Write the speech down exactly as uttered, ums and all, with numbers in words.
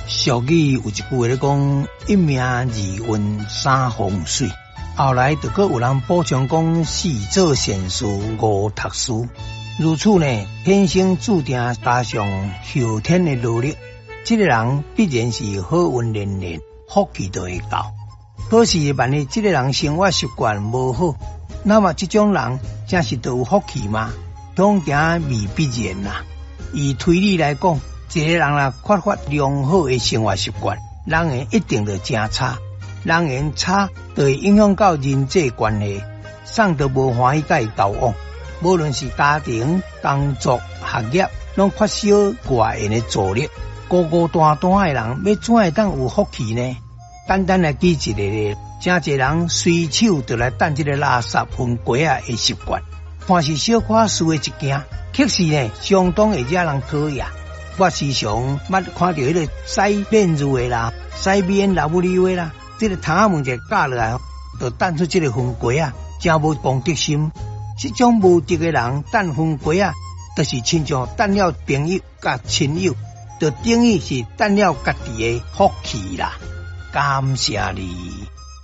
俗语有一句话咧讲：一命二运三风水。后来就搁有人补充讲：四做善事，五读书。如此呢，天生注定加上后天的努力，这个人必然是好运连连，福气都会到。可是万一这个人生活习惯无好，那么这种人真是都有福气吗？恐惊未必然啦。以推理来讲，一个人啊缺乏良好的生活习惯，人缘一定就真差。人缘差，就会影响到人际关系，送到无欢喜甲交往。无论是家庭、工作、学业，拢缺少外缘的助力。孤孤单单的人，要怎会当有福气呢？简单来举一个例，真侪人随手就来等这个垃圾分果啊的习惯，看是小可事的一件，其实呢相当会惹人讨厌。我时常捌看到迄个洗面乳的啦、洗面老母溜的啦，这个窗仔门一架落来，就等出这个分果啊，真无公德心。这种无德的人等分果啊，就是亲像等了朋友甲亲友，就等于是等了家己的福气啦。感谢你。